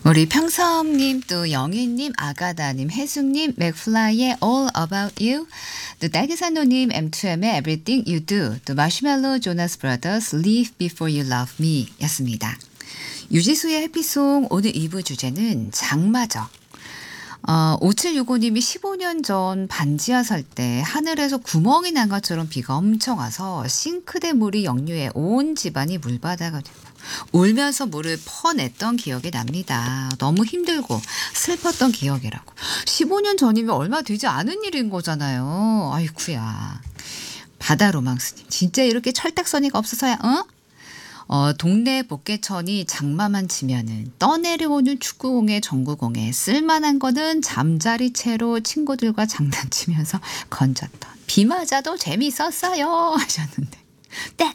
우리 평섬님, 또 영희님, 아가다님, 혜숙님, 맥플라이의 All About You, 또 딸기산노님, M2M의 Everything You Do, 또 마시멜로 조나스 브라더스 Leave Before You Love Me 였습니다. 유지수의 해피송 오늘 2부 주제는 장마적. 5765님이 15년 전 반지하 살 때 하늘에서 구멍이 난 것처럼 비가 엄청 와서 싱크대 물이 역류해 온 집안이 물바다가 되고 울면서 물을 퍼냈던 기억이 납니다. 너무 힘들고 슬펐던 기억이라고. 15년 전이면 얼마 되지 않은 일인 거잖아요. 아이쿠야. 바다 로망스님. 진짜 이렇게 철딱서니가 없어서야 동네 복개천이 장마만 치면은 떠내려오는 축구공에 전구공에 쓸만한 거는 잠자리 채로 친구들과 장난치면서 건졌던 비 맞아도 재밌었어요 하셨는데 땡